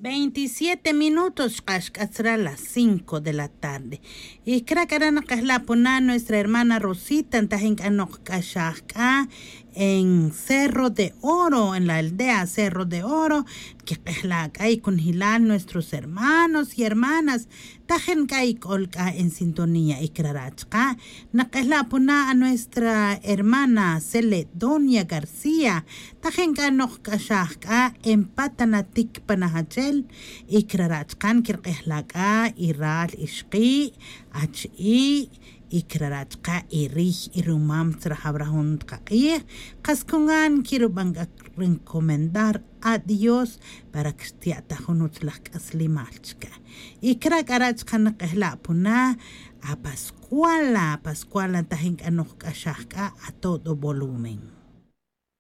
27 minutos, será las 5 de la tarde. Y creo que ahora la pona nuestra hermana Rosita, en Cerro de Oro, en la aldea Cerro de Oro, que la hay con Gilal, nuestros hermanos y hermanas, tajen kai colca en sintonía y crarachka, la pona a nuestra hermana Celedonia García, tajen kanok kashaka en Patanatik Panahachel, y crarachkan kirkehlaka, iral ishqi, achi, y crarachka irij irumam trahabrahun kakir kaskungan quiero recomendar a Dios para que esté atajunutlak aslimalchka y cracarachkan kahla puna a Pascuala tahin kanok kashaka a todo volumen.